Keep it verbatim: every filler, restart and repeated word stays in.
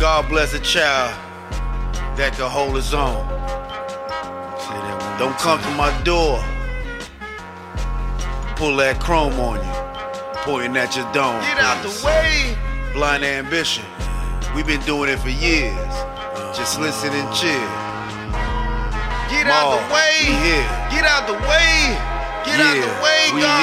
God bless a child that can hold his own. Don't come to my door, pull that chrome on you, pointing at your dome. Get out the way. Blind ambition, we've been doing it for years. Just listen and chill. Get out Maul, the way. we here. Get out the way. Get Yeah, out the way, we God.